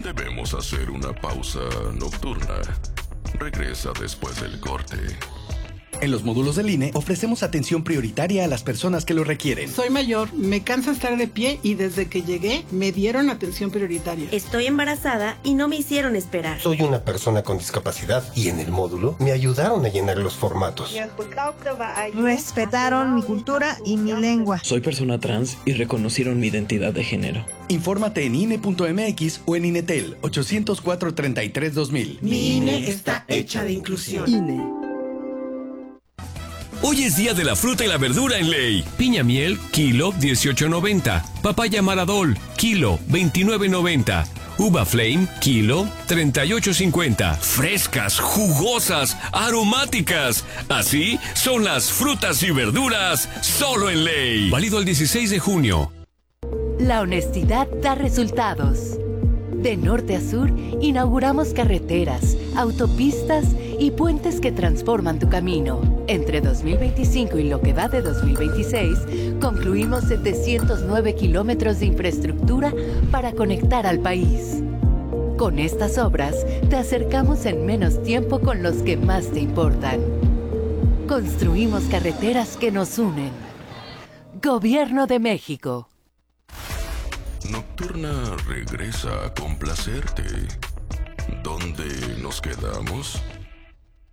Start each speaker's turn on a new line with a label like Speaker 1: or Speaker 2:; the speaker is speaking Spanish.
Speaker 1: Debemos hacer una pausa nocturna. Regresa después del corte.
Speaker 2: En los módulos del INE ofrecemos atención prioritaria a las personas que lo requieren.
Speaker 3: Soy mayor, me cansa estar de pie y desde que llegué me dieron atención prioritaria.
Speaker 4: Estoy embarazada y no me hicieron esperar.
Speaker 5: Soy una persona con discapacidad y en el módulo me ayudaron a llenar los formatos.
Speaker 6: Respetaron mi cultura y mi lengua.
Speaker 7: Soy persona trans y reconocieron mi identidad de género.
Speaker 2: Infórmate en INE.mx o en INETEL 804-33-2000.
Speaker 3: Mi INE está hecha de inclusión.
Speaker 6: INE.
Speaker 8: Hoy es día de la fruta y la verdura en Ley. Piña miel, kilo, 18.90. Papaya Maradol, kilo, 29.90. Uva Flame, kilo, 38.50. Frescas, jugosas, aromáticas. Así son las frutas y verduras solo en Ley. Válido el 16 de junio.
Speaker 9: La honestidad da resultados. De norte a sur, inauguramos carreteras, autopistas y puentes que transforman tu camino. Entre 2025 y lo que va de 2026, concluimos 709 kilómetros de infraestructura para conectar al país. Con estas obras, te acercamos en menos tiempo con los que más te importan. Construimos carreteras que nos unen. Gobierno de México.
Speaker 1: Nocturna regresa a complacerte. ¿Dónde nos quedamos?